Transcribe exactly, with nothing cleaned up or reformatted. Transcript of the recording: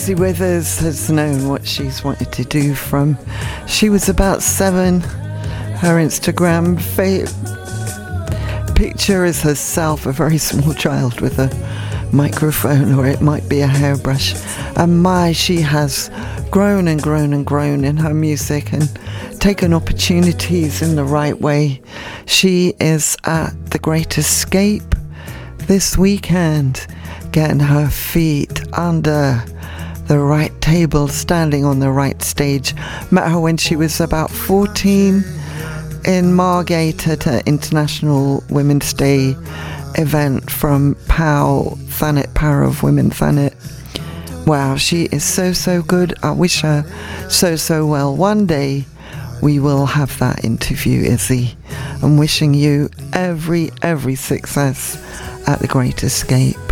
Izzy Withers has known what she's wanted to do from she was about seven. Her Instagram fa- picture is herself, a very small child with a microphone, or it might be a hairbrush. And my, she has grown and grown and grown in her music and taken opportunities in the right way. She is at The Great Escape this weekend, getting her feet under the right table, standing on the right stage. Met her when she was about fourteen in Margate at an International Women's Day event from P O W, Thanet, Power of Women Thanet. Wow, she is so, so good. I wish her so, so well. One day we will have that interview, Izzy. I'm wishing you every, every success at The Great Escape.